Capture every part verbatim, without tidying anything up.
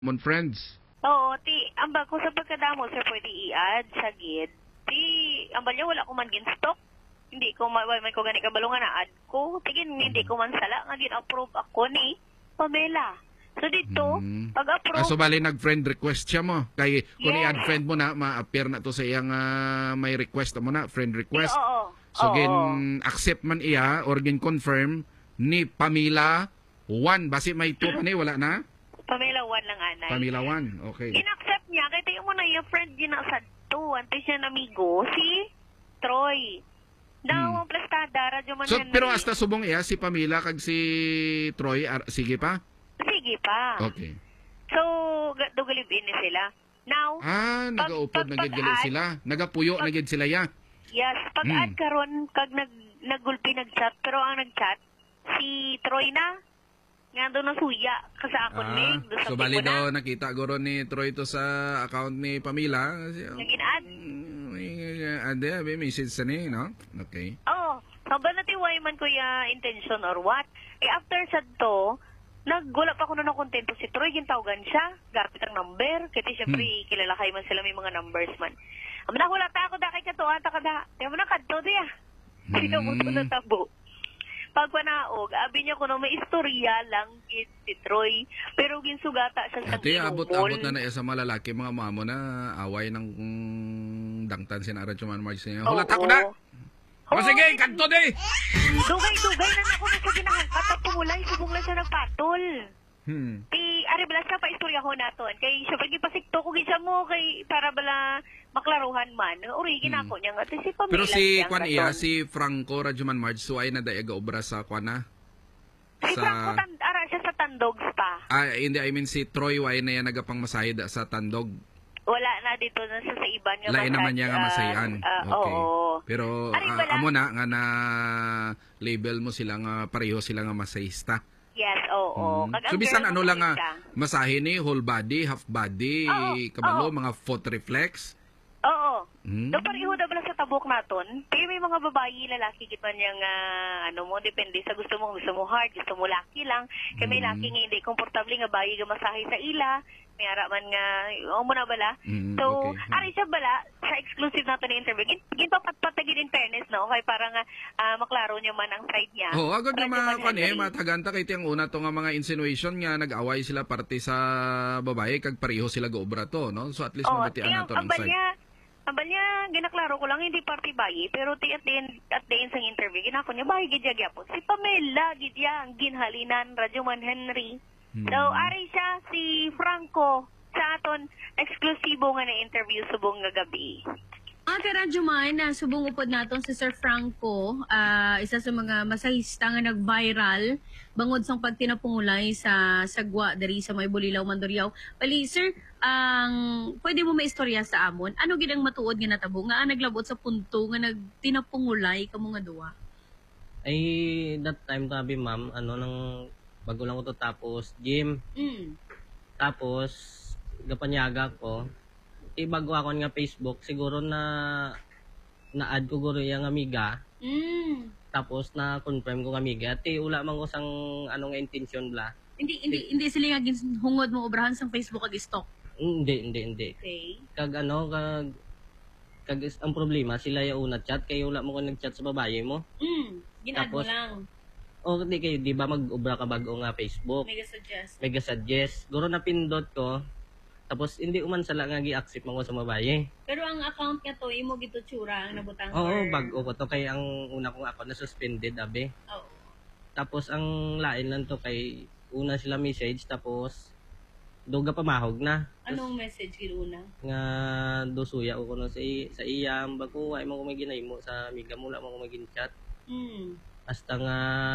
mon friends. Oo, ti, ambag ko sa pagkadamo, sir, pwede i-add sa gid. Ti, ambal niya, wala ko man gin-stock. Hindi ko, ma may ko gani kabalungan na add ko. Tigin, hindi ko man sala, nga gin-approve ako ni Pamela. So, dito, Hmm. pag-approve, Ah, so bali nag-friend request siya mo. Kay kung Yes. i-add friend mo na, ma-appear na to sa iyang ah, may request mo na, friend eh, request. oo, So oo. gin accept man iya or gin confirm ni Pamela one. Basi may two pa ni, wala na? Pamela one lang, anay. Pamela one. Okay. In-accept niya, kaya tayo mo na yung friend niya na sa to. Ante siya namigo, si Troy. Daw, Hmm. ang plastada, radyo man So Henry. pero hasta subong iya si Pamela kag si Troy ar- sige pa. Sige pa. Okay. So, ga- dugalibin ni sila. Now, Ah, nagaupod pag- na gid gali pag-add- sila. Nagapuyo na gid sila ya. yes, pag-add Hmm. karon kag nag naggulpi nag-chat, pero ang nag-chat, si Troy na, nga doon na suya, kasi ako Ah, ni, doon sa so pico bali na, daw nakita guro ni Troy to sa account ni Pamela. nag in-add. Ade, may message sa ni, no? Okay. Oo, so ba natiway man ko ya intention or what? Eh, after sa to, naggula pa ko na ng kontento si Troy, gintawagan siya, gapit ang number, kasi syempre, Hmm. kilala kayo man sila, may mga numbers man. Amo na, wala ta ako, da kay kato, ata ka da, tiyan mo na kadto diya. Sino mo to Hmm. na tabo. Pag panaog, abi niya ko na may istorya lang kit si Troy, pero ginsugata siya sa Ate, abot-abot ginumol. na na sa malalaki mga mamo na away ng mm, dangtan sinara Chuman March niya. Oo. Hulat ako na! O Oo, sige, kanto di! Dugay-dugay na ako na sa ginahangkat at pumulay, subong lang siya nagpatol. Hmm. Ti, ari bala sa pa istorya ko naton. Kay syempre gipasikto ko gid siya mo kay para bala maklaruhan man. Uri ginako niya nga ti si Pamela. Pero si siyang Kwan rason. iya, si Franco Rajuman March, so ay nadayaga obra sa Kwan na? Si sa- Franco tan ara siya sa Tandogs pa. Ah, hindi, I mean si Troy Way na yan nagapang masahid sa Tandog. Wala na dito na sa, sa iban nga Lain naman niya nga ah, masayan. ah, Okay. Oo. Pero Ari ah, bala- amo na nga na label mo sila nga pareho sila nga masahista. Yes, oo. Hmm. Kag ang So bisan girl ano lang nga masahista. masahe ni whole body, half body, Oo, kabalo oo. mga foot reflex. Oo. Hmm. Do pareho daw bala sa tabok naton. Pero may mga babayi, lalaki kita niyang ah, ano mo, depende sa gusto mo, gusto mo hard, gusto mo laki lang. Kaya may Mm. laki nga hindi komportable nga bayi nga masahe sa ila. May ara man nga, o mo na bala. Mm, So, okay. ari siya bala, sa exclusive nato na interview, gin, ginpapatpatagin in fairness, no? Kaya parang ah, maklaro niya man ang side niya. Oh, agad Radyo na mga man kan eh, Henry. mataganta kay tiyang una to nga mga insinuation nga nag-away sila parte sa babae kag pareho sila goobra to, no? So at least Oh, mabatian na to ng ambal side. niya, ambal niya, ginaklaro ko lang, hindi party bayi, pero ti at the end, at the end sa interview, ginako niya, bayi gidya gyapon. Si Pamela, gidya, ang ginhalinan, Radyo Man Henry. Hmm. So, ari siya, si Franco, sa aton, eksklusibo nga na interview subong nga gabi. Ate Radyo Man, na subong upod naton si Sir Franco, ah, isa sa mga masahista nga nag-viral bangod sang pagtinapungulay sa sagwa dari sa may Bulilaw, Mandurriao. Bali, sir, ang pwede mo maistorya sa amon, ano gid ang matuod nga natabo nga ang naglabot sa punto nga nagtinapungulay kamo nga duwa? Ay, that time tabi ma'am, ano nang bago lang ko to tapos gym. Mm. Tapos, gapanyaga ko. Eh, bago ako nga Facebook, siguro na na-add ko guro yung amiga. Mm. Tapos, na-confirm ko nga amiga. At eh, wala man ko sang ano nga intention bla. Hindi hindi hindi sila nga gin- hungod mo obrahan sa Facebook ag stalk. Mm, Hindi, hindi, hindi. Okay. Kag ano, kag, kag ang problema, sila yung una chat, kaya wala mo ko nag-chat sa babae mo. Mm. Ginad mo Tapos, lang. O, hindi kayo, di ba mag-ubra ka bago nga Facebook? Mega suggest. Mega suggest. Guro na pindot ko. Tapos hindi uman sala nga gi-accept mo ko sa babae. Pero ang account nga to imo gito tsura ang nabutang Oo, or- bago ko to kay ang una kong account na suspended abe. Oo. Tapos ang lain lang to kay una sila message tapos duga pamahog na. Anong message giluna? Nga dosuya ko kuno sa i- sa iyam bago ay mo ko may ginahimo sa amiga mo la mo ko magin chat. Mm. Hasta nga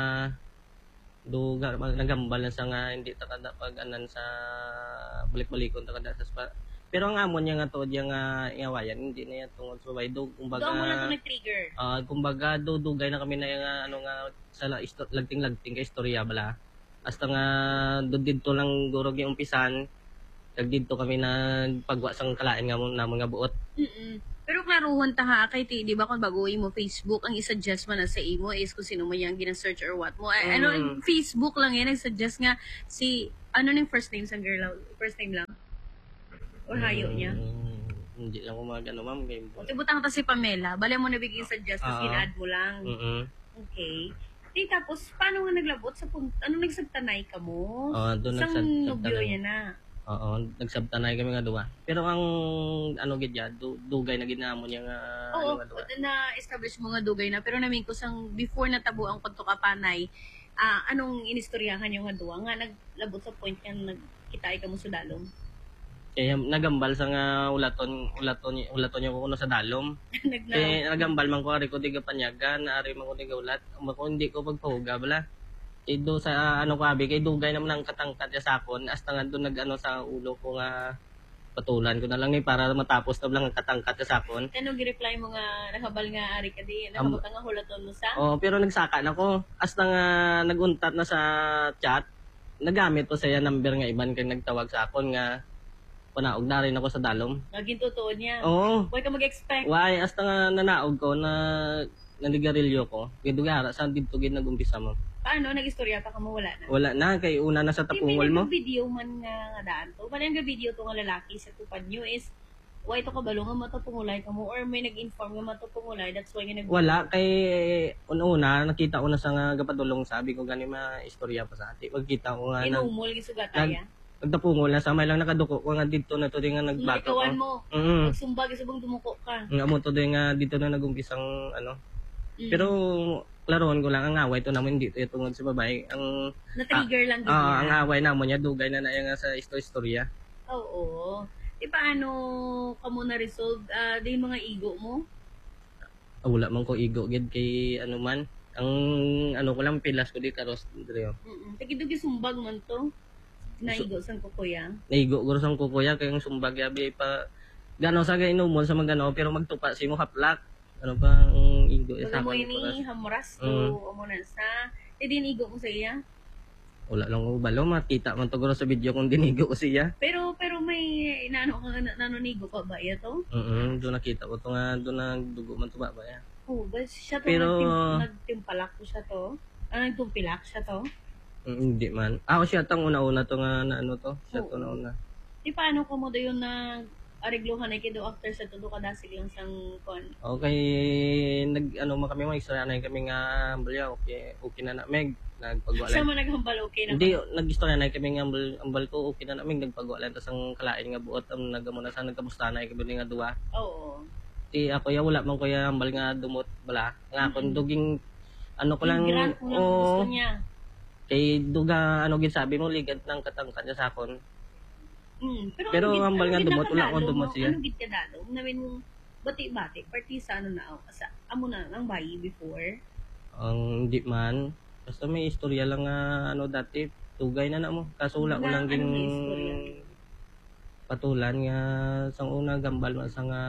duga nagambal na sa nga hindi ta kada pag anan sa balik-balikon ta kada sa spa. Pero ang amon niya nga to diya nga iawayan hindi na yan tungod sa babae do kumbaga Doon mo na ito nag-trigger. Ah, kumbaga do dugay na kami na yung ah, ano nga sa la- isto- lagting-lagting ka istorya bala. Hasta nga do didto lang guro gi umpisan. Kag didto kami nagpagwa sang kalain nga mo namon nga buot. Mm. Pero klaruhon ta ha, kay ti, di ba kung baguhin mo Facebook, ang isuggest man na sa imo is kung sino mo yung gina-search or what mo. Ay, Ano, Mm. Facebook lang yan, nag-suggest nga si, ano ning first name sa girl? First name lang? Or hayo niya? Mm, hindi lang ko magano ma'am game O, tibutang ta si Pamela, bale mo nabigay suggest, tapos Ah. gina-add mo lang. mm Okay. Di, tapos, paano nga naglabot sa punta? Ano, nagsagtanay ka mo? Oo, doon Isang nagsag- nobyo sagtanay. niya na. Oo, nagsabtanay kami nga duwa. Pero ang ano gid ya, du- dugay na ginamo niya nga Oo, ano nga duwa. na-establish mo nga dugay na. Pero namin ko sang before natabo ang konto ka panay, ah, anong inistoryahan yung nga duwa? Nga naglabot sa point nga nagkitaay ka mo sa dalom. Kaya nagambal sa nga ulaton ulaton ulaton niya ko kuno sa dalom. Nagna, Kaya nagambal man ko ari ko diga panyagan, ari man ko diga ulat. Mako hindi ko pagpahuga bala. Kay do sa ano kabi kay dugay naman ang katangkat niya sa akon hasta nga do nag-ano sa ulo ko nga patulan ko na lang ni para matapos na lang ang katangkat niya sa akon. ano gi-reply mo nga nakabal nga ari ka di, nakabot nga hulaton mo sa? Oh, pero nagsaka na ko. Hasta nga naguntat na sa chat, nagamit ko sa number nga iban kay nagtawag sa akon nga panaog na rin ako sa dalom. Naging totoo niya. Oo. Huwag ka mag-expect. Why hasta nga nanaog ko na naligarilyo ko. Kay dugara sa dito gid nagumpisa mo. Paano? Nag-istorya pa ka mo? Wala na. Wala na kay una na sa tapungol mo. May video man nga nga daan to. Bala nga video to nga lalaki sa tupad nyo is why to kabalo nga matapungulay ka mo or may nag-inform nga matapungulay that's why nga nag Wala kay una nakita ko na sa nga gapadulong sabi ko gani ma istorya pa sa ati. Pagkita ko nga na inumol yung sugataya. pagtapungol na sa may lang nakaduko ko nga dito na to din nga nagbato ko. Ikawan mo. Mm. Magsumbag isa bang dumuko ka. Nga mo to din nga dito na nagumpisang ano. Mm. Pero klaroon ko lang ang away to naman dito yung tungod sa babae. Ang na-trigger lang din ah, ang niya. away namo niya dugay na na nga sa isto istorya. Oo. Di paano ka mo na-resolve? Ah, di mga ego mo? Ah, wala man ko igo gid kay ano man. Ang ano ko lang pilas ko di karos dire. Mm. Tagidugi sumbag man to. Naigo sang kukuya. Naigo ko sa kukuya kay ang sumbag yabi pa gano sa kay inumon sa magano pero magtupa si mo haplak. Ano pa ang igo sa Pag mo akin ini hamuras to Mm. amo na sa. Di din igo mo sa iya. wala lang ko balo makita man to guro sa video kung dinigo ko siya. Pero pero may inaano ka na- nanonigo ka ba iya to? Mm. Do nakita ko to nga do nagdugo man to ba ba ya. Oh, ba siya to Pero- nagtim, nagtimpalak ko siya to? Ano nagtumpilak siya to? Mm, hindi man. Ako siya tang una-una to nga na ano to. Siya Oo. to na una. Di paano ko mo do yun na aregluhan ay kido after sa todo ka dasig lang sang kon. Okay, nag ano man kami mga istorya na kami nga ambal okay, okay na na meg nagpagwala. Siya man naghambal okay na. Hindi nag-istorya na kami nga ambal, ambal ko okay na na meg nagpagwala tas ang kalain nga buot am nagamo na sa nagkamusta na kami nga duwa. Oo. Ti ako ya wala man ko ya ambal nga dumot bala. Nga kon duging ano ko lang Yung grant mo lang oo, gusto niya. kay duga ano gid sabi mo ligat ng katangkat niya sa akon. Mm. Pero, Pero ano gid- ambal ano nga gid dumot, wala akong nakadalo dumot mo? siya. Ano gid ka dalo? Namin mong bati-bati, party sa ano na, sa amo na, ang bayi before. Ang di man basta may istorya lang nga ano dati tugay na na mo kaso wala ko Na- lang ano ging may istorya? patulan nga sang una gambal man sa nga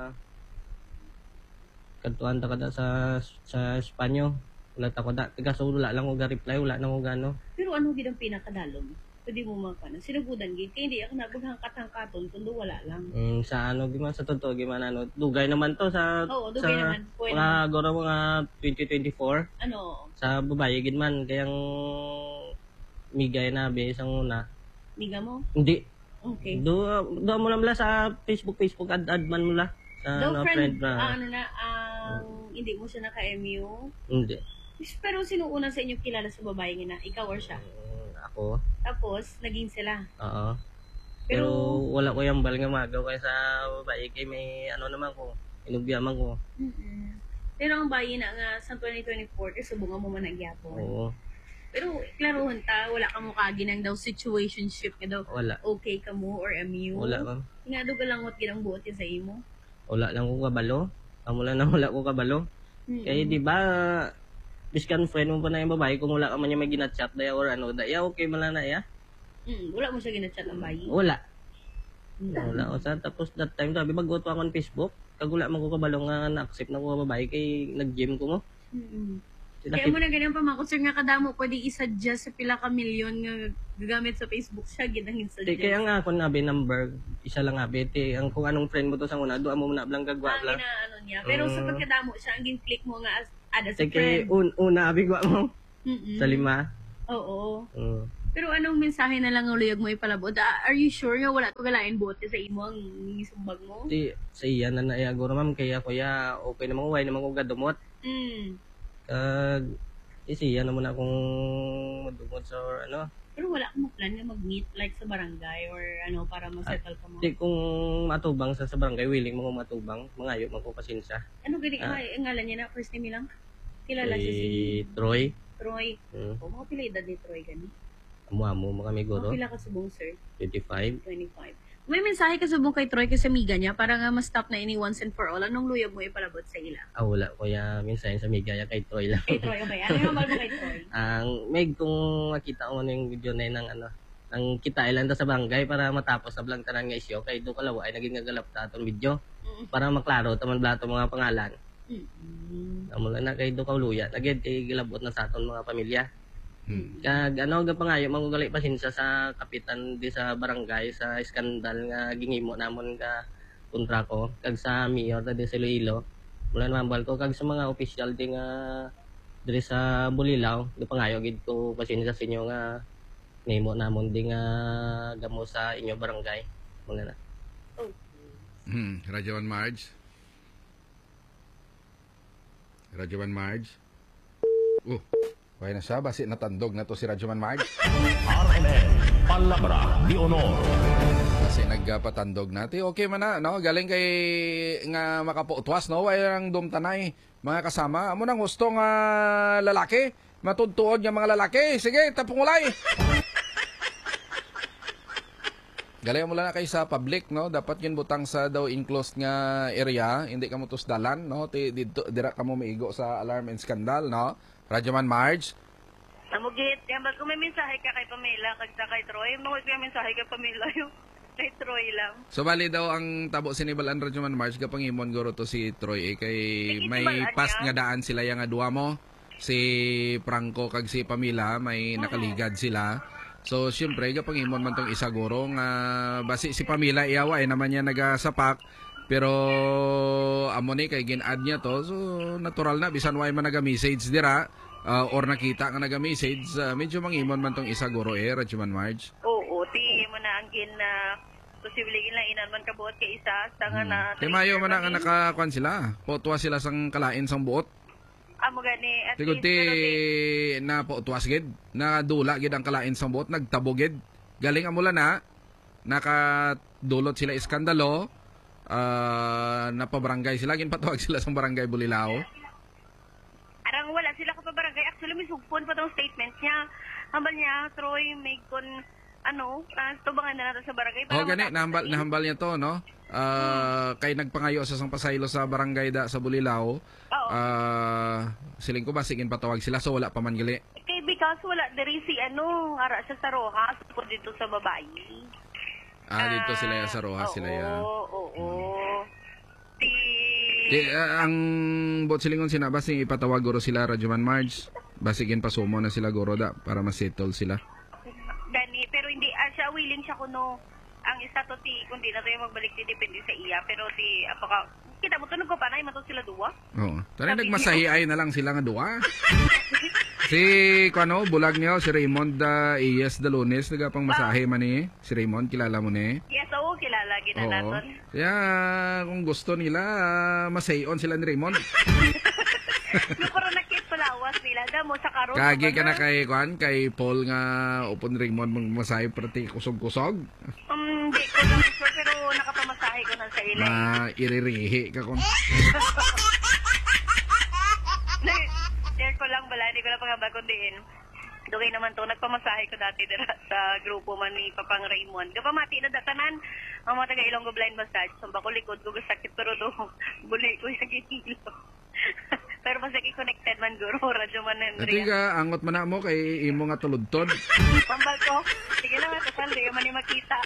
kantuan ta kada sa sa Espanyo wala ta ko da kaso wala lang ko ga reply wala na ko gano Pero ano gid ang pinakadalom? Pwede mo makana. Sinugudan gid kay hindi ako nabughang katangkaton kundi wala lang. mm, sa ano di man sa totoo di man ano dugay naman to sa Oo, sa dugay naman. Pwede mga naman. goro mga twenty twenty-four Ano, sa babae gid man kayang migay na be isang una miga mo? hindi Okay. do do mo lang mula sa Facebook Facebook add add man mula sa Daw ano, friend, friend na ah, ano na, ang hindi mo siya naka-M U. hindi Pero sino una sa inyo kilala sa babae nga na? Ikaw or siya? Mm, ako Tapos, naging sila. oo pero, Pero- wala ko yung bal nga magaw kaya sa babae kay may ano naman ko inubyaman ko Mm-mm. Pero ang bayi na nga sa twenty twenty-four, kasi bunga mo man nagyapon. oo Pero, klarohan ta, wala ka mo kaginang daw situationship ka daw. wala Okay ka mo or M U. wala ma'am Nga daw ka lang what ginang buot yun sa imo. wala lang ko kabalo amo lang na wala ko kabalo Mm-mm. kaya di ba biskan friend mo pa na yung babae kung wala ka man yung may ginachat daya or ano daya okay man lang na ya Mm, wala mo siya ginachat ang bayi. wala Mm. wala ko sa tapos that time sabi maggoto ako ng Facebook kag wala man ko kabalo nga na-accept na ko babae kay nag-gym ko mo Mm-mm. sila Kaya mo na ganyan pa mga sir nga kadamo, pwede isa-suggest sa pila ka milyon nga gagamit sa Facebook siya, ginang Di, suggest. kaya nga ako nabi number isa lang abi ti ang kung anong friend mo to sa una do amo na blang gagwa Ang bla. inaano niya. Pero sa Mm. pagkadamo siya, ang gin-click mo nga as, ada sa Sige friend. un, una abi gwa mo Mm-mm. sa lima. Oo. Mm. Pero anong mensahe na lang ang luyag mo ipalabot? Ah, are you sure nga wala to galain bote sa imo ang isumbag mo? Di sa iya na na iya guro ma'am kaya kuya okay naman way naman ko gadumot. Mm. Kag isiya naman akong madumot sa or ano. Pero wala akong plan nga mag-meet like sa barangay or ano para ma-settle ka mo. Di kung matubang sa sa barangay willing mo kung matubang mangayo man ko pasensya. Ano gani Ah. ay ang ngalan niya na first name lang? Kilala siya si Si Troy. Troy. Mm. O mga pila edad ni Troy gani? Amo-amo mo kami Mga guro. pila ka subong sir? twenty-five. twenty-five. May mensahe ka subong kay Troy kasi amiga niya para nga ma-stop na ini once and for all. Anong luyag mo ipalabot sa ila? Ah, wala kuya minsan sa migaya kay Troy lang. Kay Troy ba yan? Ano mal mo kay Troy? Ang meg kung makita ko ano yung video na yun ng ano ang kita ilan ta sa barangay para matapos na blang tanan nga isyo kay do kalawa ay naging nagalap ta atong video Mm. para maklaro taman blato mga pangalan. Mm. Amo lang na kay do kaluya naged kay gilabot na sa aton mga pamilya. Hmm. Kag ano ga pangayo mangugali pasensya sa kapitan di sa barangay sa iskandal nga gingimo namon ka kontra ko kag sa mayor ta di sa Iloilo. Wala naman bal ko kag sa mga opisyal di nga diri sa Bulilaw do pangayo gid ko pasensya sa inyo nga nahimo namon di nga gamo sa inyo barangay. Mga na. Hmm, Radyoan Marge. Radyoan Marge. Oh, kaya na siya. Basi natandog na to si Radyoan Marge. R M N Palabra de Honor. Kasi nagpatandog natin. Okay man na, no? Galing kay nga makapuutwas, no? Walang dumtanay, mga kasama. Amo nang gusto nga lalaki. Matudtuod nga mga lalaki. Sige, tapungulay. Galing mo lang na kayo sa public, no? Dapat yun butang sa daw enclosed nga area. Hindi ka mo tusdalan, no? Ti- Dito, dira ka mo maigo sa alarm and scandal, no? Radyoman Marge. Namugit, yan ba kung may mensahe ka kay Pamela, kag sa kay Troy, mawag may mensahe kay Pamela yung kay Troy lang. So bali daw ang tabo sinibalan Radyoman Marge kapang imon guro to si Troy eh, kay Eh, may itibalaan past niya. nga daan sila yang nga duwa mo. Si Franco kag si Pamela may nakaligad sila. So syempre kapang imon man tong isa guro nga basi si Pamela iyawa eh naman niya nagasapak pero amo ni kay gin-add niya to so natural na bisan way man naga-message dira uh, or nakita nga naga-message uh, medyo mangimon man tong isa guro eh Radyoman Marge. Oo, ti mo na ang gin na posible lang inan man kabuot kay isa sa nga na. Kay mayo man na nga nakakuan sila. Potwa sila sang kalain sang buot. Amo gani at Sigod least pero ti ti na potwas gid, na dula gid ang kalain sang buot, nagtabog gid. Galing amula na nakadulot sila iskandalo. Uh, napabarangay sila, ginpatawag sila sa barangay Bulilao. arang wala sila ka pa barangay. Actually may sugpon pa tong statement niya. Hambal niya Troy may kon ano, uh, tubangan na natin sa barangay. Oh, gani matapos nahambal na- nahambal niya to, no? Uh, kay nagpangayo sa sang pasaylo sa barangay da sa Bulilao. Oo. Uh, siling ko ba sigin patawag sila so wala pa man gali. Kay because wala diri si ano, ara siya sa Rojas po dito sa babae. Ah, dito sila ya sa Rojas sila ya. Oo, oo, oo. Di... Di, ah, ang bot silingon sinabas ni ipatawag guro sila Radyoman Marge. Basigin pasumo na sila guro da para ma-settle sila. Gani, pero hindi, ah, siya willing siya kuno ang isa to ti, kundi na tayo magbalik ti depende sa iya, pero ti, apaka, kita mo tunog ko pa na, imato sila duwa. Oo. Tara nagmasahiay na lang sila nga duwa. Si kuano bulag niyo si Raymond uh, Iyes de Lunes nagapang masahe man ni. Si Raymond kilala mo ni. Yes, oo, kilala, Oo. ginanaton. Kaya kung gusto nila uh, masayon sila ni Raymond. Yung parang nakipulawas nila, damo sa karon. Kagi ka na kay kuan kay Paul nga upon Raymond mong masahe prati kusog-kusog. Um, di ko lang sure, pero nakapamasahe ko na sa ila. Ma iririhi ka kon. Share ko lang bala, hindi ko lang pangabagong diin. Dugay naman to, nagpamasahe ko dati dira sa grupo man ni Papang Raymond. Kapamati na datanan, ang mga taga Ilonggo Blind Massage. Samba ko likod ko sakit pero do, buli ko sa gililo. Pero masaki connected man guro, radyo man Ati Henry. ka angot man na mo kay imo nga tuludtod. Pambal ko, sige lang ito, sal, di man ni makita.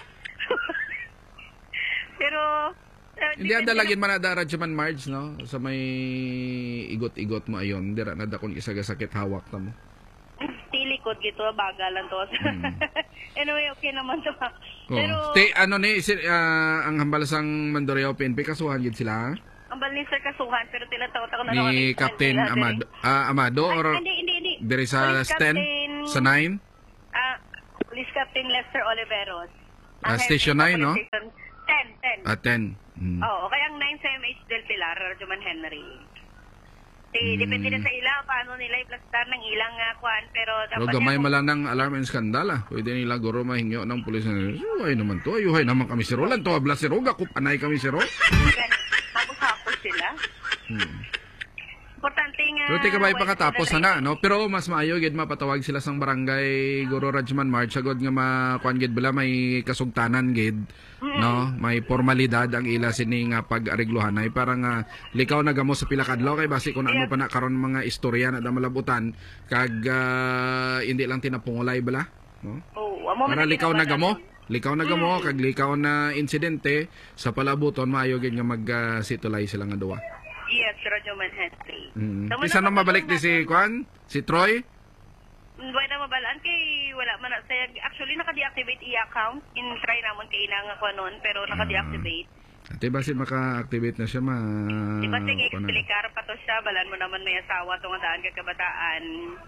Pero, eh, Hindi depende ada lagin man ada Radyoman Marge no sa may igot-igot mo ayon dira na dakon isa ga sakit hawak ta mo. tilikod gito, bagalan to. Mm. Anyway, okay naman to. Oh. Pero- Te, ano ni, si, ah, ang hambalasang Mandurriao P N P, kasuhan gid sila? Ang bal ni Sir kasuhan, pero tinatawag ako na Ni naman, Captain sila, Amado, ah, Amado Ay, or hindi, hindi, hindi. diri sa Police ten? Captain- Sa nine? Ah, Police Captain Lester Oliveros. Ah, Ang Station head nine, ng no? Police Station ten, ten. Ah, ten. Mm. Oo, kaya ang nine sa M H Del Pilar, Rajuman Henry. Di, Hmm. depende na sa ila, paano nila iplastar ng ilang uh, kwan, pero Pero dapat gamay niya- malang ng alarm and skandal ah. Pwede nila guro mahingyo ng pulis na, ay naman to, ayuhay naman kami si Roland, to abla si Roga, kupanay kami si Ro. Gan- hapos-hapos sila. Hmm. Importante nga... Pero tika ba wala ipakatapos sila na no? Pero mas maayo gid mapatawag sila sang barangay Guro Rajman March agad nga makuan gid bala may kasugtanan gid no? May formalidad ang ila sini nga pag-arigluhan ay parang uh, likaw nagamo sa pila kadlaw kay basi kun ano pa na karon mga istorya na da malabutan kag ah, hindi lang tinapungulay bala no? Oo, amo man Para ang likaw ginawa nagamo, natin. likaw nagamo kag likaw na insidente sa palabuton maayo gid nga mag-situlay sila nga duwa. Yes, Rajuman Henry. Mm. So, Isa na mabalik ni si Kwan, si Troy. Buwan na mabalaan kay wala man na saya. Actually, naka-deactivate i-account. In-try naman kay inang ako noon, pero naka-deactivate. Ate basit maka-activate na siya ma... Diba, sige, kuwan na. explicar pa to siya. Balan mo naman may asawa itong daan kakabataan.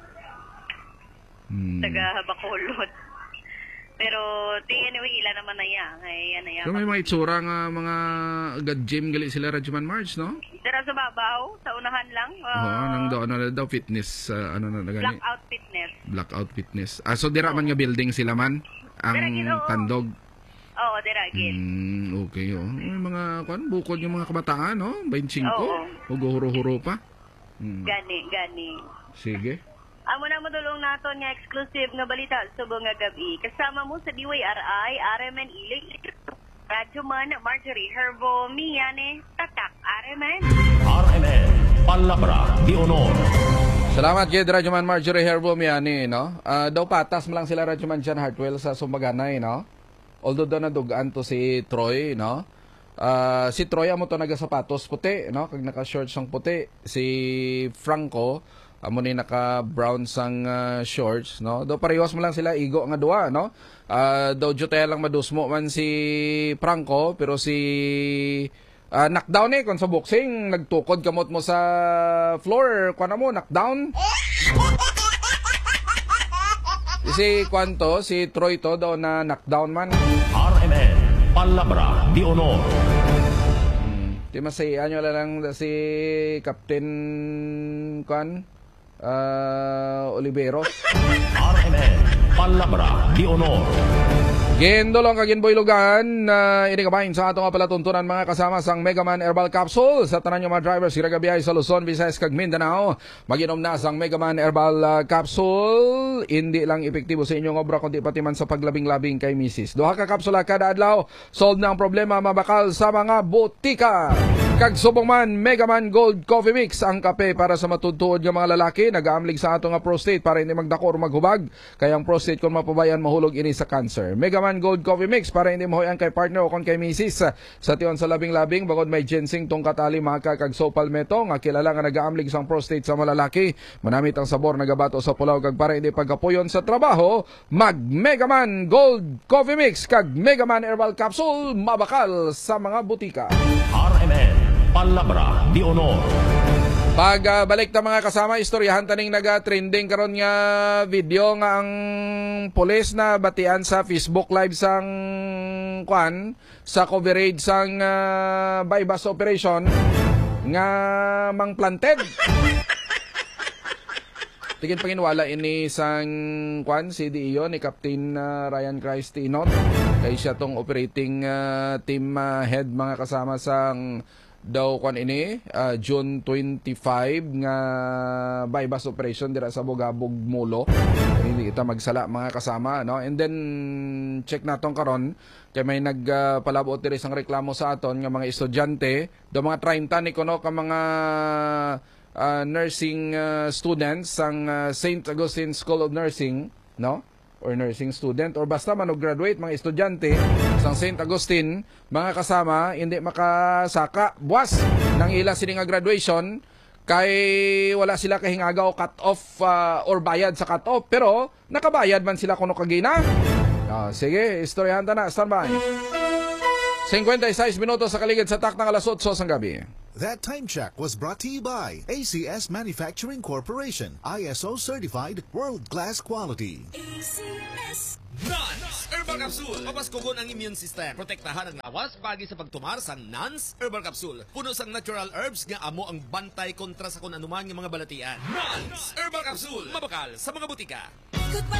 Hmm. Taga Bacolod. Pero, di anyway, ila naman na yan. Ay, ano yan. So may mga itsura nga mga agad-gym gali sila Rajuman March, no? Dara sa babaw, sa unahan lang. Oo, Uh, nang daw, ano na daw, fitness, uh, ano na na gani? Blackout fitness. Blackout fitness. Ah, so dira man nga building sila man? Ang Dira, ginoo. tandog? Oo, dira, again. Hmm, okay, oh. May mga, kwan, bukod yung mga kabataan, no? twenty-five, Oo. hugo-huro-huro pa. Hmm. Gani, gani. Sige. Amo na madulong naton nga exclusive nga balita subong nga gabi. Kasama mo sa D Y R I, R M N Ilig, Radyo Man, Marjorie Herbo, Miyane, Tatak, R M N. R M N Palabra de Honor. Salamat kay Radyoman Marjorie Herbo Miani, no? Ah, daw patas mo lang sila Radyoman John Hartwell sa Sumbaganay, no? Although daw nadugaan to si Troy, no? Ah, si Troy amo to nagasapatos puti, no? Kag naka-shorts ang puti. Si Franco amo ni naka-brown sang ah, shorts, no? Daw parehas mo lang sila igo nga duwa, no? Ah, daw jute lang madusmo man si Franco, pero si Ah, knockdown eh, kung sa boxing, nagtukod kamot mo sa floor, kuha na mo, knockdown. Si Kwanto, si Troy to daw na knockdown man. R M N Palabra de Honor. Hmm. Di masaya nyo lang si Captain Kwan, uh, Oliveros. R M N Palabra de Honor. Gendo lang kaginboy lugan na uh, inikabahin sa ato nga palatuntunan mga kasama sang Megaman Herbal Capsule sa tanan nyo mga drivers giragabiyay sa Luzon, Visayas kag Mindanao. Maginom na sang Megaman Herbal uh, Capsule. Hindi lang epektibo sa inyong obra kundi pati man sa paglabing-labing kay misis. Duha ka kapsula kada adlaw, solve na ang problema mabakal sa mga butika. Kag subong man Megaman Gold Coffee Mix ang kape para sa matutuod nga mga lalaki nagaamlig sa ato nga prostate para hindi magdako or maghubag. Kaya ang prostate kung mapabayan mahulog ini sa cancer. Megaman Gold Coffee Mix para hindi mahoyan kay partner o kon kay misis. Sa tiyon sa labing-labing bagod may ginseng tungkat ali maka kag so palmetto nga kilala nga nagaamlig sang prostate sa mga lalaki. Manamit ang sabor nagabato sa pulaw kag para hindi pagkapuyon sa trabaho, mag Megaman Gold Coffee Mix kag Megaman Herbal Capsule mabakal sa mga butika. R M N Palabra de Honor. Pag uh, balik ta mga kasama, istoryahan taning naga-trending karon nga video nga ang pulis na batian sa Facebook Live sang kwan sa coverage sang uh, bypass operation nga mang planted. Tigin panginwala ini sang kwan si D E O ni Captain uh, Ryan Christinot kay siya tong operating uh, team uh, head mga kasama sang daw kwan ini uh, June twenty-five nga bypass operation dira sa Bogabog Molo. Hindi kita magsala mga kasama, no? And then check natong karon kay may nagpalabot uh, diri sang reklamo sa aton nga mga estudyante, do mga thirty ni kuno ka mga uh, nursing uh, students sang uh, Saint Augustine School of Nursing, no? Or nursing student or basta man graduate mga estudyante sang Saint Augustine mga kasama hindi makasaka buwas ng ila sini nga graduation kay wala sila kahingaga o cut off uh, or bayad sa cut off pero nakabayad man sila kuno kagina Ah, sige, istoryahan ta na. Standby. fifty-six minutos sa kaligid sa tak ng alas eight ng gabi. That time check was brought to you by A C S Manufacturing Corporation, I S O certified, world-class quality. Nans Herbal Capsule. Mapaskugon ang immune system. Protektahan ang lawas pagi sa pagtumar sa Nans Herbal Capsule. Puno sang natural herbs nga amo ang bantay kontra sa kung anuman nga mga balatian. Nans Herbal Capsule. Mabakal sa mga butika.